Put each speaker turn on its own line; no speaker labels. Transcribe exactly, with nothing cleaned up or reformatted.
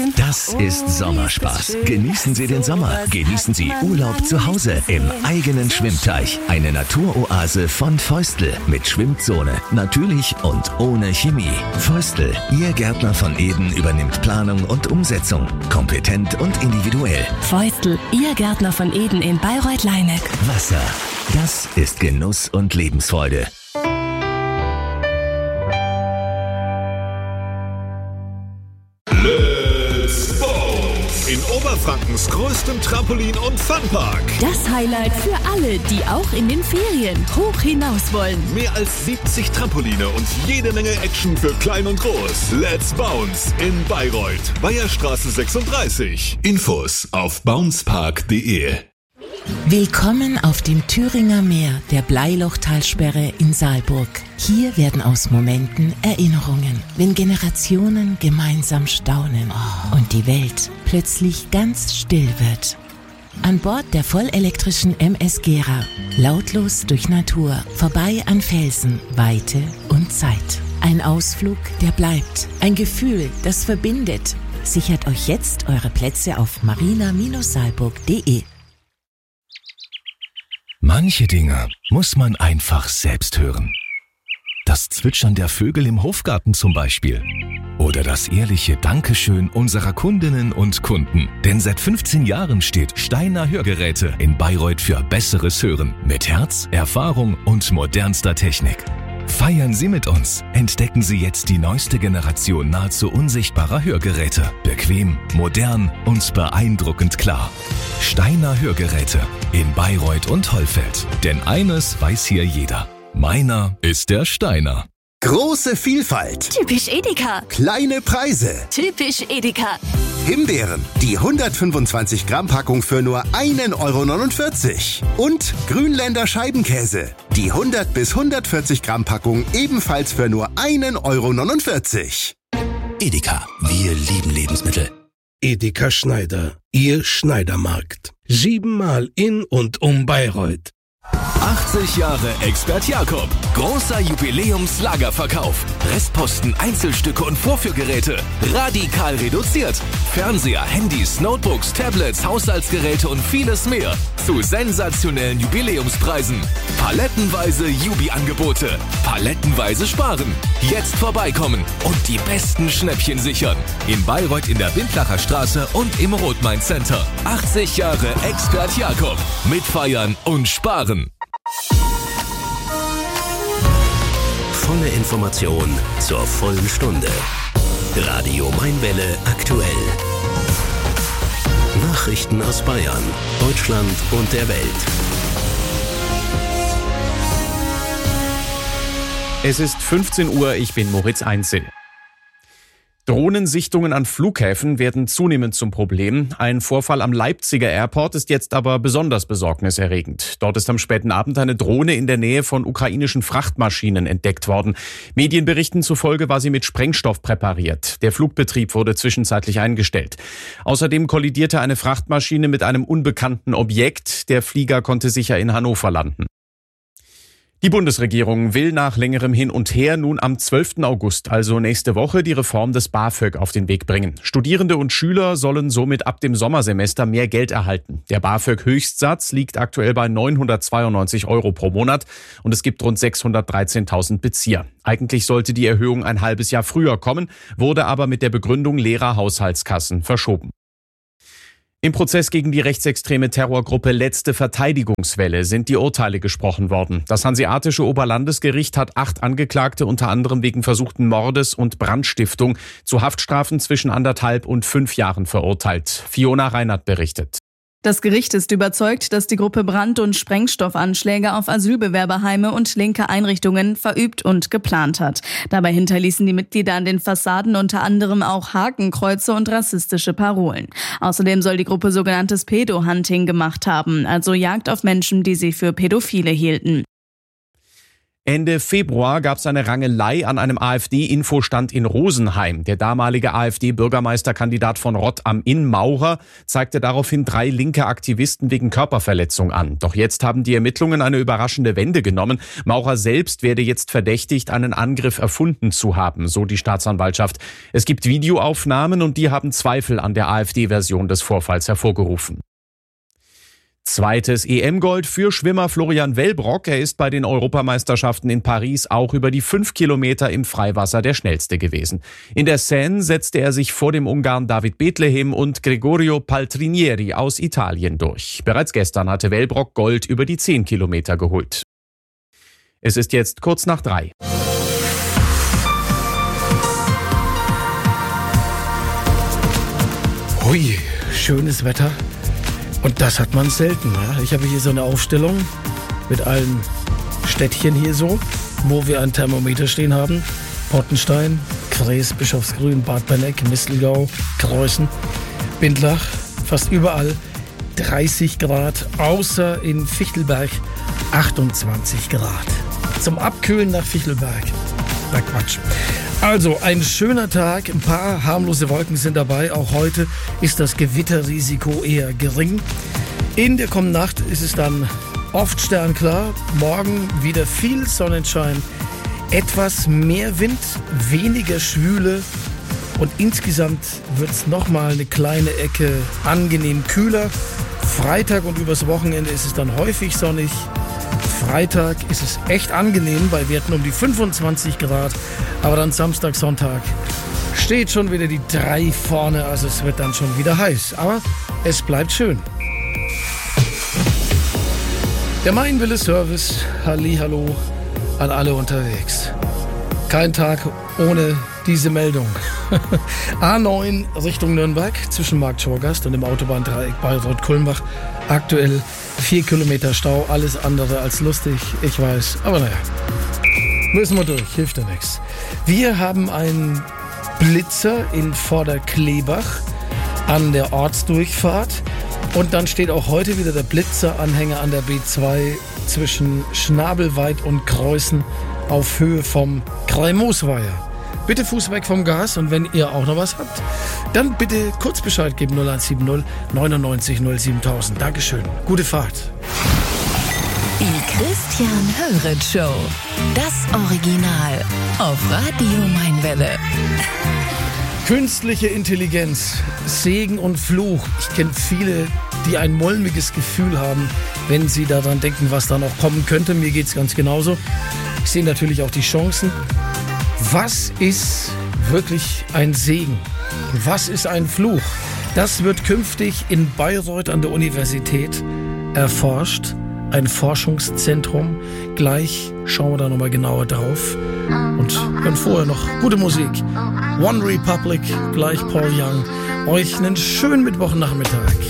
Ferien?
Das ist Sommerspaß. Genießen Sie den Sommer. Genießen Sie Urlaub zu Hause im eigenen Schwimmteich. Eine Naturoase von Feustel mit Schwimmzone. Natürlich und ohne Chemie. Feustel, Ihr Gärtner von Eden, übernimmt Planung und Umsetzung. Kompetent und individuell.
Feustel, Ihr Gärtner von Eden in Bayreuth-Leineck.
Wasser, das ist Genuss und Lebensfreude.
In Oberfrankens größtem Trampolin- und Funpark.
Das Highlight für alle, die auch in den Ferien hoch hinaus wollen.
Mehr als siebzig Trampoline und jede Menge Action für klein und groß. Let's Bounce in Bayreuth, Weiherstraße sechsunddreißig. Infos auf bouncepark punkt de.
Willkommen auf dem Thüringer Meer der Bleilochtalsperre in Saalburg. Hier werden aus Momenten Erinnerungen, wenn Generationen gemeinsam staunen und die Welt plötzlich ganz still wird. An Bord der vollelektrischen M S Gera, lautlos durch Natur, vorbei an Felsen, Weite und Zeit. Ein Ausflug, der bleibt, ein Gefühl, das verbindet. Sichert euch jetzt eure Plätze auf marina Bindestrich saalburg punkt de.
Manche Dinge muss man einfach selbst hören. Das Zwitschern der Vögel im Hofgarten zum Beispiel. Oder das ehrliche Dankeschön unserer Kundinnen und Kunden. Denn seit fünfzehn Jahren steht Steiner Hörgeräte in Bayreuth für besseres Hören. Mit Herz, Erfahrung und modernster Technik. Feiern Sie mit uns. Entdecken Sie jetzt die neueste Generation nahezu unsichtbarer Hörgeräte. Bequem, modern und beeindruckend klar. Steiner Hörgeräte in Bayreuth und Hollfeld. Denn eines weiß hier jeder. Meiner ist der Steiner.
Große Vielfalt.
Typisch Edeka.
Kleine Preise.
Typisch Edeka.
Himbeeren, die hundertfünfundzwanzig Gramm Packung für nur ein Euro neunundvierzig. Und Grünländer Scheibenkäse, die hundert bis hundertvierzig Gramm Packung ebenfalls für nur ein Euro neunundvierzig.
Edeka, wir lieben Lebensmittel.
Edeka Schneider, Ihr Schneidermarkt. Siebenmal in und um Bayreuth.
achtzig Jahre Expert Jakob. Großer Jubiläumslagerverkauf. Restposten, Einzelstücke und Vorführgeräte. Radikal reduziert. Fernseher, Handys, Notebooks, Tablets, Haushaltsgeräte und vieles mehr. Zu sensationellen Jubiläumspreisen. Palettenweise Jubi-Angebote. Palettenweise sparen. Jetzt vorbeikommen und die besten Schnäppchen sichern. In Bayreuth in der Windlacher Straße und im Rothmain Center. achtzig Jahre Expert Jakob. Mitfeiern und sparen.
Volle Information zur vollen Stunde. Radio Mainwelle aktuell. Nachrichten aus Bayern, Deutschland und der Welt.
Es ist fünfzehn Uhr, ich bin Moritz Einzel. Drohnensichtungen an Flughäfen werden zunehmend zum Problem. Ein Vorfall am Leipziger Airport ist jetzt aber besonders besorgniserregend. Dort ist am späten Abend eine Drohne in der Nähe von ukrainischen Frachtmaschinen entdeckt worden. Medienberichten zufolge war sie mit Sprengstoff präpariert. Der Flugbetrieb wurde zwischenzeitlich eingestellt. Außerdem kollidierte eine Frachtmaschine mit einem unbekannten Objekt. Der Flieger konnte sicher in Hannover landen. Die Bundesregierung will nach längerem Hin und Her nun am zwölften August, also nächste Woche, die Reform des BAföG auf den Weg bringen. Studierende und Schüler sollen somit ab dem Sommersemester mehr Geld erhalten. Der BAföG-Höchstsatz liegt aktuell bei neunhundertzweiundneunzig Euro pro Monat und es gibt rund sechshundertdreizehntausend Bezieher. Eigentlich sollte die Erhöhung ein halbes Jahr früher kommen, wurde aber mit der Begründung leerer Haushaltskassen verschoben. Im Prozess gegen die rechtsextreme Terrorgruppe Letzte Verteidigungswelle sind die Urteile gesprochen worden. Das Hanseatische Oberlandesgericht hat acht Angeklagte unter anderem wegen versuchten Mordes und Brandstiftung zu Haftstrafen zwischen anderthalb und fünf Jahren verurteilt. Fiona Reinert berichtet.
Das Gericht ist überzeugt, dass die Gruppe Brand- und Sprengstoffanschläge auf Asylbewerberheime und linke Einrichtungen verübt und geplant hat. Dabei hinterließen die Mitglieder an den Fassaden unter anderem auch Hakenkreuze und rassistische Parolen. Außerdem soll die Gruppe sogenanntes Pedo-Hunting gemacht haben, also Jagd auf Menschen, die sie für Pädophile hielten.
Ende Februar gab es eine Rangelei an einem AfD-Infostand in Rosenheim. Der damalige AfD-Bürgermeisterkandidat von Rott am Inn, Maurer, zeigte daraufhin drei linke Aktivisten wegen Körperverletzung an. Doch jetzt haben die Ermittlungen eine überraschende Wende genommen. Maurer selbst werde jetzt verdächtigt, einen Angriff erfunden zu haben, so die Staatsanwaltschaft. Es gibt Videoaufnahmen und die haben Zweifel an der AfD-Version des Vorfalls hervorgerufen. Zweites E M-Gold für Schwimmer Florian Wellbrock. Er ist bei den Europameisterschaften in Paris auch über die fünf Kilometer im Freiwasser der schnellste gewesen. In der Seine setzte er sich vor dem Ungarn David Bethlehem und Gregorio Paltrinieri aus Italien durch. Bereits gestern hatte Wellbrock Gold über die zehn Kilometer geholt. Es ist jetzt kurz nach drei.
Hui, schönes Wetter. Und das hat man selten. Ja? Ich habe hier so eine Aufstellung mit allen Städtchen hier so, wo wir ein Thermometer stehen haben. Pottenstein, Kreis, Bischofsgrün, Bad Benneck, Mistelgau, Kreußen, Bindlach, fast überall dreißig Grad, außer in Fichtelberg achtundzwanzig Grad. Zum Abkühlen nach Fichtelberg. Na Quatsch. Also ein schöner Tag, ein paar harmlose Wolken sind dabei. Auch heute ist das Gewitterrisiko eher gering. In der kommenden Nacht ist es dann oft sternklar. Morgen wieder viel Sonnenschein, etwas mehr Wind, weniger Schwüle. Und insgesamt wird es nochmal eine kleine Ecke angenehm kühler. Freitag und übers Wochenende ist es dann häufig sonnig. Freitag ist es echt angenehm bei Werten um die fünfundzwanzig Grad. Aber dann Samstag, Sonntag steht schon wieder die drei vorne. Also es wird dann schon wieder heiß. Aber es bleibt schön. Der Mein-Wille-Service. Hallihallo an alle unterwegs. Kein Tag ohne diese Meldung. A neun Richtung Nürnberg zwischen Marktschorgast und dem Autobahndreieck Bayreuth-Kulmbach. Aktuell vier Kilometer Stau, alles andere als lustig, ich weiß, aber naja, müssen wir durch, hilft ja nichts. Wir haben einen Blitzer in Vorderklebach an der Ortsdurchfahrt und dann steht auch heute wieder der Blitzeranhänger an der B zwei zwischen Schnabelweit und Kreußen auf Höhe vom Kreimosweiher. Bitte Fuß weg vom Gas und wenn ihr auch noch was habt, dann bitte kurz Bescheid geben null eins sieben null neunundneunzig null siebentausend. Dankeschön. Gute Fahrt.
Die Christian Höret Show. Das Original auf Radio Mainwelle.
Künstliche Intelligenz, Segen und Fluch. Ich kenne viele, die ein mulmiges Gefühl haben, wenn sie daran denken, was da noch kommen könnte. Mir geht's ganz genauso. Ich sehe natürlich auch die Chancen. Was ist wirklich ein Segen? Was ist ein Fluch? Das wird künftig in Bayreuth an der Universität erforscht. Ein Forschungszentrum. Gleich schauen wir da nochmal genauer drauf. Und hören vorher noch gute Musik. One Republic, gleich Paul Young. Euch einen schönen Mittwochnachmittag.